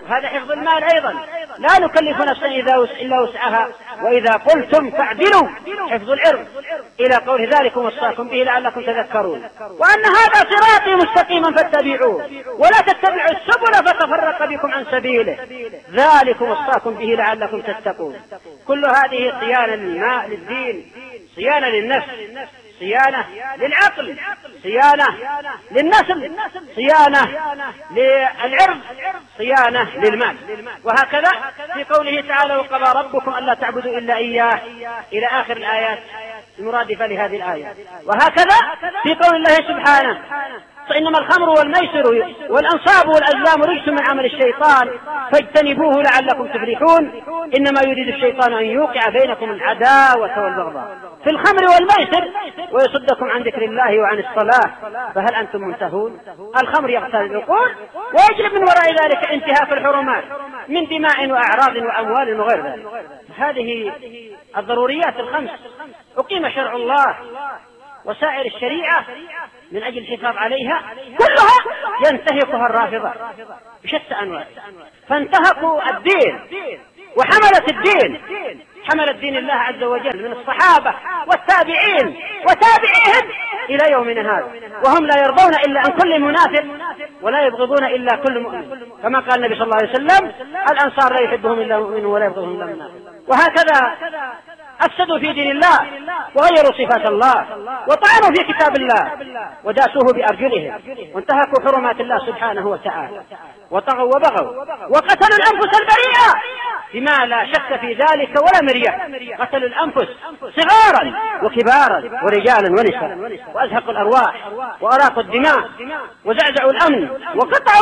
وهذا حفظ المال أيضا، لا نكلف نفسا إلا وسعها، وإذا قلتم فاعدلوا، حفظ العرض، إلى قول ذلكم وصاكم به لعلكم تذكرون، وأن هذا صراطي مستقيما فاتبعوه ولا تتبعوا السبل فتفرق بكم عن سبيله ذلكم وصاكم به لعلكم تتقون. كل هذه صيانة للماء، للدين، صيانة للنفس، صيانة للعقل، صيانة للنسل، صيانة للعرض، صيانة للمال. وهكذا في قوله تعالى وقضى ربكم ألا تعبدوا إلا إياه إلى آخر الآيات المرادفة لهذه الآية. وهكذا في قول الله سبحانه فإنما الخمر والميسر والأنصاب والأزلام رجس من عمل الشيطان فاجتنبوه لعلكم تفلحون إنما يريد الشيطان أن يوقع بينكم العداوة والبغضاء في الخمر والميسر ويصدكم عن ذكر الله وعن الصلاة فهل أنتم منتهون. الخمر يغتال العقول ويجلب من وراء ذلك انتهاك الحرمات من دماء وأعراض وأموال وغير ذلك. هذه الضروريات الخمس أقيم شرع الله وسائر الشريعة من أجل الحفاظ عليها كلها ينتهكها الرافضة بشتى أنواع، فانتهكوا الدين وحملة الدين، حمل الدين الله عز وجل من الصحابة والتابعين وتابعيهم إلى يومنا هذا، وهم لا يرضون إلا عن كل منافق ولا يبغضون إلا كل مؤمن، كما قال النبي صلى الله عليه وسلم الأنصار لا يحبهم إلا مؤمن ولا يبغضهم إلا منافق. وهكذا أفسدوا في دين الله وغيروا صفات الله وطعنوا في كتاب الله وداسوه بأرجلهم وانتهكوا حرمات الله سبحانه وتعالى وطغوا وبغوا وقتلوا الأنفس البريئة بما لا شك في ذلك ولا مرية. قتلوا الأنفس صغارا وكبارا ورجالا ونساء وأزهقوا الأرواح وأراقوا الدماء وزعزعوا الأمن وقطعوا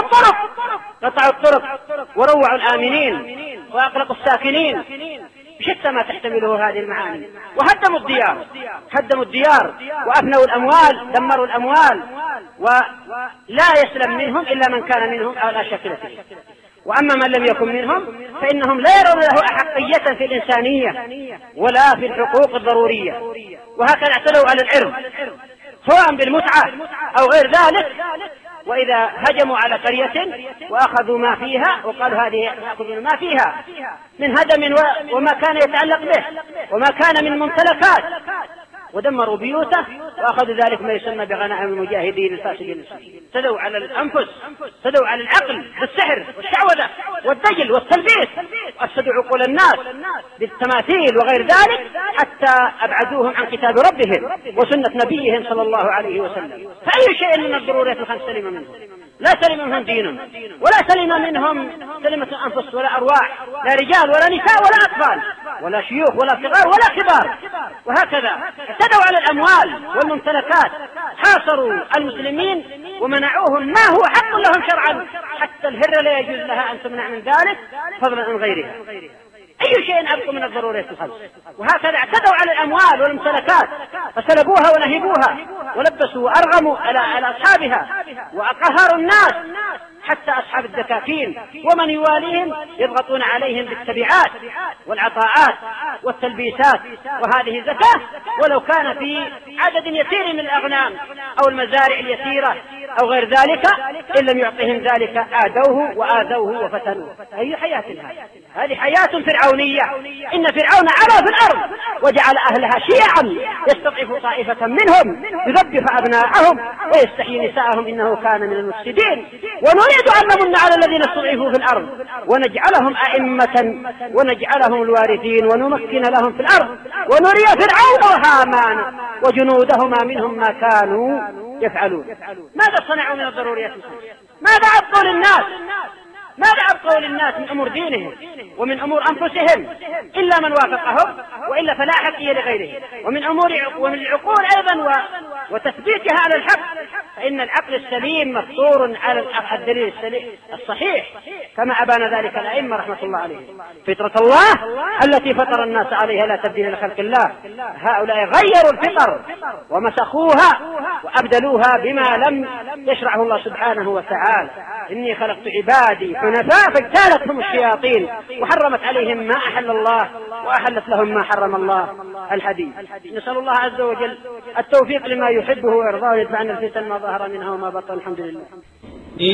الطرق وروعوا الآمنين وأقلقوا الساكنين بشتى ما تحتمله هذه المعاني، وهدموا الديار وأفنوا الأموال، دمروا الأموال، ولا يسلم منهم إلا من كان منهم على شكلته، وأما من لم يكن منهم فإنهم لا يرون له أحقية في الإنسانية ولا في الحقوق الضرورية. وهكذا اعتدوا على العرض سواء بالمتعة أو غير ذلك، وإذا هجموا على قرية وأخذوا ما فيها وقالوا هذه يأخذون ما فيها من هدم وما كان يتعلق به وما كان من ممتلكات ودمروا بيوته وأخذوا ذلك ما يسمى بغنائم المجاهدين الفاسدين. اعتدوا على الأنفس، اعتدوا على العقل بالسحر والشعوذة والدجل والتلبيس، وأفسدوا عقول الناس بالتماثيل وغير ذلك حتى أبعدوهم عن كتاب ربهم وسنة نبيهم صلى الله عليه وسلم. فأي شيء من الضروريات الخمس سلم منه، لا سلم منهم دين ولا سلم منهم سلمة الأنفس ولا أرواح، لا رجال ولا نساء ولا أطفال ولا شيوخ ولا صغار ولا كبار. وهكذا اعتدوا على الأموال والممتلكات، حاصروا المسلمين ومنعوهم ما هو حق لهم شرعا، حتى الهرة لا يجوز لها أن تمنع من ذلك فضلا عن غيرها. أي شيء أبقوا من الضروريات الخمس. وهكذا اعتدوا على الأموال والممتلكات فسلبوها ونهبوها ولبسوا وأرغموا على أصحابها وأقهروا الناس حتى أصحاب الدكاكين ومن يواليهم يضغطون عليهم بالتبعات والعطاءات والتلبيسات، وهذه زكاة ولو كان في عدد يسير من الأغنام أو المزارع اليسيرة أو غير ذلك، إن لم يعطهم ذلك آذوه وآذوه وفتنوه. أي حياة هذه حياة فرعونية. إن فرعون علا في الأرض وجعل أهلها شيعا يستضعف طائفة منهم يذبح أبناءهم ويستحيي نساءهم إنه كان من المفسدين. ونريد أن نمن على الذين استضعفوا في الأرض ونجعلهم أئمة ونجعلهم الوارثين ونمكن لهم في الأرض ونري فرعون وهامان وجنودهما منهم ما كانوا يفعلون. ماذا صنعوا من الضروريات؟ ماذا أبقوا للناس من أمور دينهم ومن أمور أنفسهم إلا من وافقهم، وإلا فلا حقية لغيره. ومن العقول أيضا وتثبيتها على الحق، فإن العقل السليم مفطور على الدليل الصحيح كما أبان ذلك الأئمة رحمة الله عليهم. فطرة الله التي فطر الناس عليها لا تبديل لخلق الله. هؤلاء غيروا الفطر ومسخوها وأبدلوها بما لم يشرعه الله سبحانه وتعالى. إني خلقت عبادي حنفاء فاجتالتهم الشياطين وحرمت عليهم ما أحل الله وأحلت لهم ما حرم الله. الحديث. نسأل الله عز وجل التوفيق لما يحبه ويرضاه ويدفع عنا الفتن ما ظهر منها وما بطن. الحمد لله.